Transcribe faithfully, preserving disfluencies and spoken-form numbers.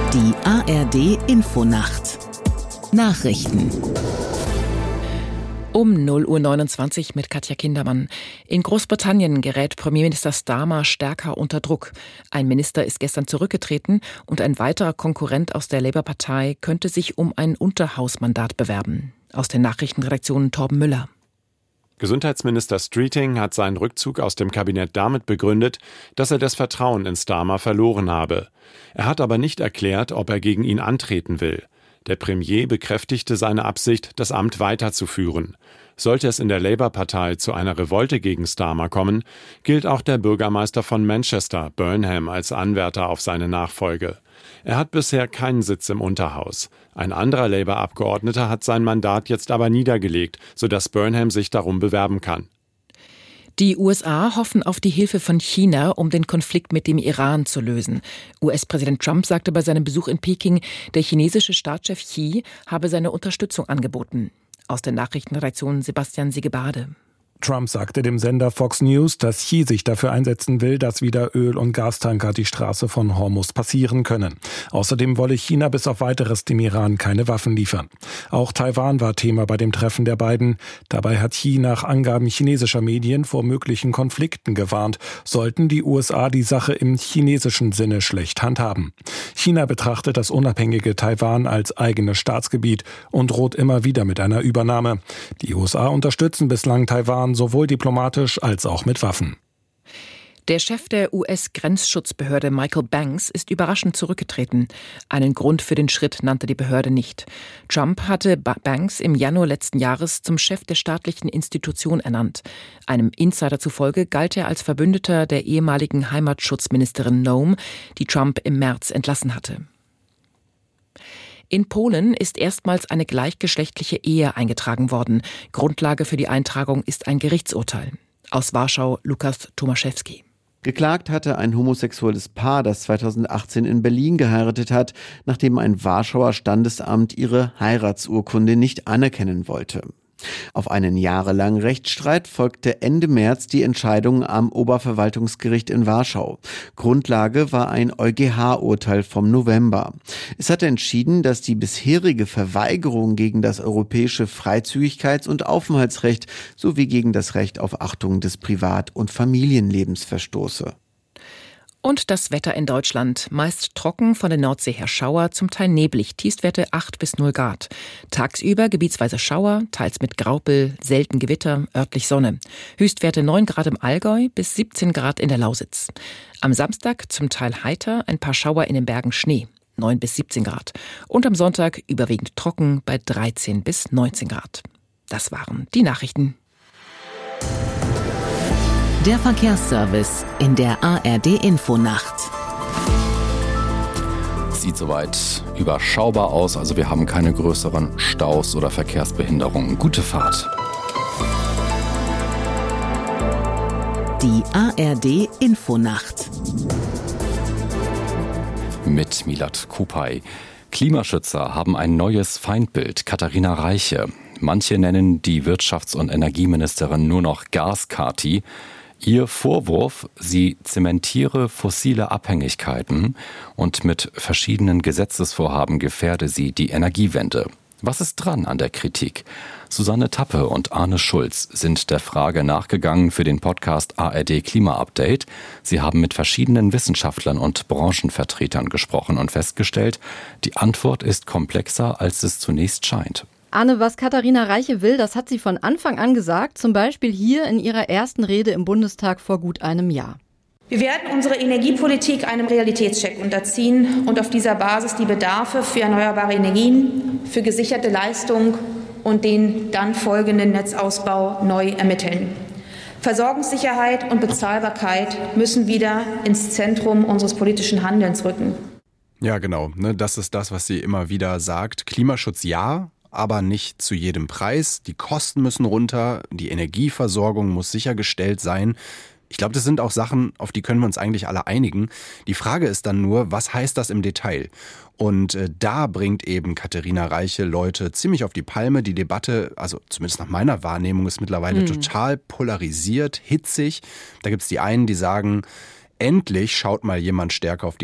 Die A R D-Infonacht. Nachrichten. Um null Uhr neunundzwanzig mit Katja Kindermann. In Großbritannien gerät Premierminister Starmer stärker unter Druck. Ein Minister ist gestern zurückgetreten und ein weiterer Konkurrent aus der Labour-Partei könnte sich um ein Unterhausmandat bewerben. Aus den Nachrichtenredaktionen Torben Müller. Gesundheitsminister Streeting hat seinen Rückzug aus dem Kabinett damit begründet, dass er das Vertrauen in Starmer verloren habe. Er hat aber nicht erklärt, ob er gegen ihn antreten will. Der Premier bekräftigte seine Absicht, das Amt weiterzuführen. Sollte es in der Labour-Partei zu einer Revolte gegen Starmer kommen, gilt auch der Bürgermeister von Manchester, Burnham, als Anwärter auf seine Nachfolge. Er hat bisher keinen Sitz im Unterhaus. Ein anderer Labour-Abgeordneter hat sein Mandat jetzt aber niedergelegt, sodass Burnham sich darum bewerben kann. Die U S A hoffen auf die Hilfe von China, um den Konflikt mit dem Iran zu lösen. U S-Präsident Trump sagte bei seinem Besuch in Peking, der chinesische Staatschef Xi habe seine Unterstützung angeboten. Aus der Nachrichtenredaktion Sebastian Sigebade. Trump sagte dem Sender Fox News, dass Xi sich dafür einsetzen will, dass wieder Öl- und Gastanker die Straße von Hormuz passieren können. Außerdem wolle China bis auf Weiteres dem Iran keine Waffen liefern. Auch Taiwan war Thema bei dem Treffen der beiden. Dabei hat Xi nach Angaben chinesischer Medien vor möglichen Konflikten gewarnt, sollten die U S A die Sache im chinesischen Sinne schlecht handhaben. China betrachtet das unabhängige Taiwan als eigenes Staatsgebiet und droht immer wieder mit einer Übernahme. Die U S A unterstützen bislang Taiwan sowohl diplomatisch als auch mit Waffen. Der Chef der U S-Grenzschutzbehörde Michael Banks ist überraschend zurückgetreten. Einen Grund für den Schritt nannte die Behörde nicht. Trump hatte Banks im Januar letzten Jahres zum Chef der staatlichen Institution ernannt. Einem Insider zufolge galt er als Verbündeter der ehemaligen Heimatschutzministerin Noem, die Trump im März entlassen hatte. In Polen ist erstmals eine gleichgeschlechtliche Ehe eingetragen worden. Grundlage für die Eintragung ist ein Gerichtsurteil. Aus Warschau Lukas Tomaszewski. Geklagt hatte ein homosexuelles Paar, das zweitausendachtzehn in Berlin geheiratet hat, nachdem ein Warschauer Standesamt ihre Heiratsurkunde nicht anerkennen wollte. Auf einen jahrelangen Rechtsstreit folgte Ende März die Entscheidung am Oberverwaltungsgericht in Warschau. Grundlage war ein EuGH-Urteil vom November. Es hatte entschieden, dass die bisherige Verweigerung gegen das europäische Freizügigkeits- und Aufenthaltsrecht sowie gegen das Recht auf Achtung des Privat- und Familienlebens verstoße. Und das Wetter in Deutschland. Meist trocken, von der Nordsee her Schauer, zum Teil neblig, Tiefstwerte acht bis null Grad. Tagsüber gebietsweise Schauer, teils mit Graupel, selten Gewitter, örtlich Sonne. Höchstwerte neun Grad im Allgäu bis siebzehn Grad in der Lausitz. Am Samstag zum Teil heiter, ein paar Schauer in den Bergen Schnee, neun bis siebzehn Grad. Und am Sonntag überwiegend trocken bei dreizehn bis neunzehn Grad. Das waren die Nachrichten. Der Verkehrsservice in der A R D-Infonacht. Sieht soweit überschaubar aus, also wir haben keine größeren Staus oder Verkehrsbehinderungen. Gute Fahrt. Die A R D-Infonacht. Mit Milad Kupay. Klimaschützer haben ein neues Feindbild. Katharina Reiche. Manche nennen die Wirtschafts- und Energieministerin nur noch Gaskati. Ihr Vorwurf, sie zementiere fossile Abhängigkeiten und mit verschiedenen Gesetzesvorhaben gefährde sie die Energiewende. Was ist dran an der Kritik? Susanne Tappe und Arne Schulz sind der Frage nachgegangen für den Podcast A R D Klima Update. Sie haben mit verschiedenen Wissenschaftlern und Branchenvertretern gesprochen und festgestellt, die Antwort ist komplexer, als es zunächst scheint. Arne, was Katharina Reiche will, das hat sie von Anfang an gesagt, zum Beispiel hier in ihrer ersten Rede im Bundestag vor gut einem Jahr. Wir werden unsere Energiepolitik einem Realitätscheck unterziehen und auf dieser Basis die Bedarfe für erneuerbare Energien, für gesicherte Leistung und den dann folgenden Netzausbau neu ermitteln. Versorgungssicherheit und Bezahlbarkeit müssen wieder ins Zentrum unseres politischen Handelns rücken. Ja, genau. Ne, das ist das, was sie immer wieder sagt. Klimaschutz ja, aber nicht zu jedem Preis. Die Kosten müssen runter, die Energieversorgung muss sichergestellt sein. Ich glaube, das sind auch Sachen, auf die können wir uns eigentlich alle einigen. Die Frage ist dann nur, was heißt das im Detail? Und äh, da bringt eben Katharina Reiche Leute ziemlich auf die Palme. Die Debatte, also zumindest nach meiner Wahrnehmung, ist mittlerweile mhm. total polarisiert, hitzig. Da gibt es die einen, die sagen, endlich schaut mal jemand stärker auf die